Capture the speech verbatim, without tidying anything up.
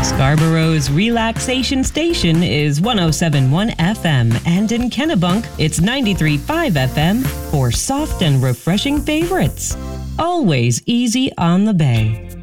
Scarborough's relaxation station is one oh seven point one F M, and in Kennebunk, it's ninety-three point five F M for soft and refreshing favorites. Always easy on the bay.